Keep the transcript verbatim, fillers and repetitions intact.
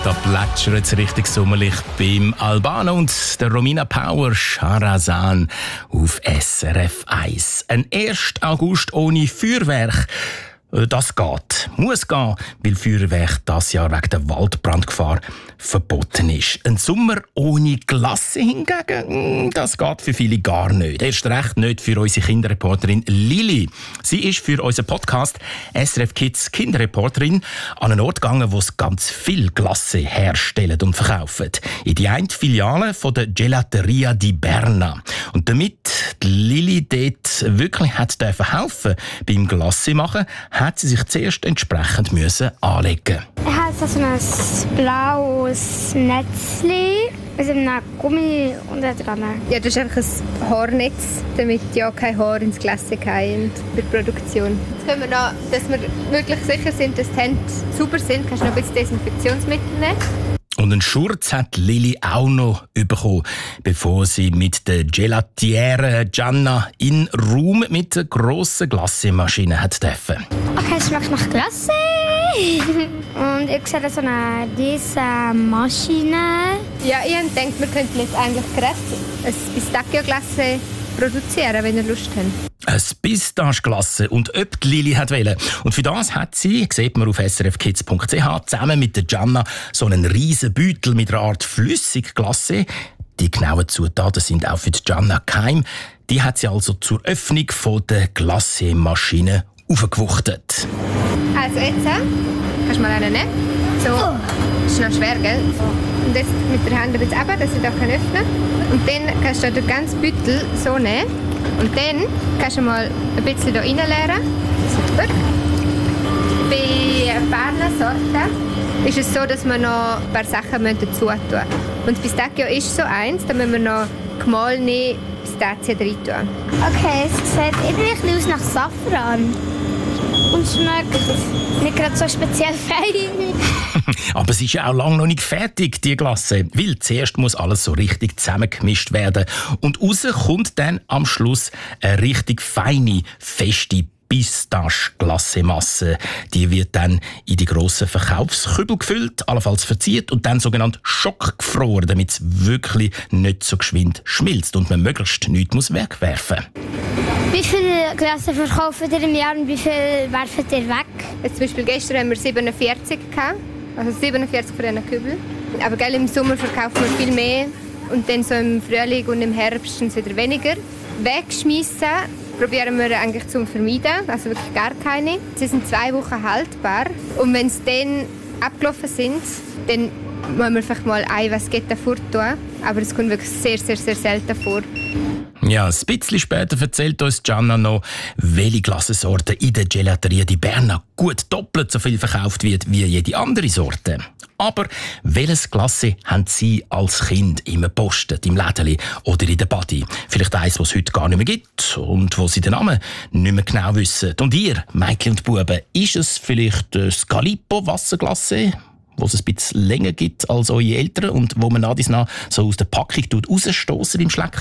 Da plätschert es richtig sommerlich beim Albano und der Romina Power Shahrazan auf S R F eins. Ein erster August ohne Feuerwerk. Das geht. Muss gehen, weil Feuerwerk das Jahr wegen der Waldbrandgefahr verboten ist. Ein Sommer ohne Glasse hingegen, das geht für viele gar nicht. Erst recht nicht für unsere Kinderreporterin Lili. Sie ist für unseren Podcast S R F Kids Kinderreporterin an einen Ort gegangen, wo es ganz viel Glasse herstellen und verkaufen. In die eine Filiale von der Gelateria di Berna. Und damit die Lili dort wirklich hat helfen beim Glasse machen, hat sie sich zuerst entsprechend müssen anlegen. Er hat so ein blaues Netzchen mit einem Gummi unten dran. Ja, das ist einfach ein Haarnetz, damit ja kein Haar ins Glas fallen bei der Produktion. Jetzt können wir noch, dass wir wirklich sicher sind, dass die Hände sauber sind, kannst du noch ein bisschen Desinfektionsmittel nehmen. Und einen Schurz hat Lili auch noch bekommen, bevor sie mit der Gelatiere Gianna in den Raum mit der grossen Glassemaschine hat dürfen. Okay, es schmeckt nach Glasse. Und ich sehe so eine diese Maschine. Ja, ich habe gedacht, wir könnten jetzt eigentlich gerade ein Pistachio-Glasse produzieren, wenn ihr Lust habt. Ein Pistacheglasse und ob die Lili hat wollen. Und für das hat sie, sieht man auf s r f kids punkt c h, zusammen mit der Gianna so einen riesen Beutel mit einer Art Flüssigglasse. Die genauen Zutaten sind auch für die Gianna geheim. Die hat sie also zur Öffnung von der Glassemaschine aufgewuchtet. Also jetzt, kannst du mal einen nehmen. So, das ist noch schwer, gell? Und jetzt mit der Hand ein bisschen runter, dass ich da öffnen kann. Und dann kannst du den ganzen Beutel so nehmen. Und dann kannst du mal ein bisschen hier reinleeren. Super. Bei ein paar Sorten ist es so, dass wir noch ein paar Sachen dazu tun müssen. Und Pistachio ist so eins, da müssen wir noch gemahlene Pistazien rein tun. Okay, es sieht irgendwie aus nach Safran. Und schmeckt nicht gerade so speziell fein. Aber es ist ja auch lange noch nicht fertig, die Glasse. Weil zuerst muss alles so richtig zusammengemischt werden. Und raus kommt dann am Schluss eine richtig feine, feste Pistache-Glassemasse. Die wird dann in die grossen Verkaufskübel gefüllt, allenfalls verziert und dann sogenannt schockgefroren, damit es wirklich nicht so geschwind schmilzt und man möglichst nichts muss wegwerfen. Wie viele Glasse verkaufen ihr im Jahr und wie viel werfen ihr weg? Jetzt zum Beispiel gestern haben wir siebenundvierzig gehabt, also siebenundvierzig von diesen Kübeln. Aber gell, im Sommer verkaufen wir viel mehr und dann so im Frühling und im Herbst sind es wieder weniger. Wegschmeissen probieren wir eigentlich zu vermeiden, also wirklich gar keine. Sie sind zwei Wochen haltbar und wenn sie dann abgelaufen sind, dann müssen wir vielleicht mal ein Vasketta vortun, aber es kommt wirklich sehr, sehr, sehr selten vor. Ja, ein bisschen später erzählt uns Gianna noch, welche Glassensorte in der Gelateria di Berna gut doppelt so viel verkauft wird wie jede andere Sorte. Aber welches Glasse haben Sie als Kind immer gepostet, im Lädeli oder in der Badi? Vielleicht eins, was es heute gar nicht mehr gibt und wo Sie den Namen nicht mehr genau wissen. Und ihr, Mädchen und Buben, ist es vielleicht das Calippo-Wasserglasse, wo es ein bisschen länger gibt als eure Eltern und wo man nach dies nach so aus der Packung rausstossen im Schleck?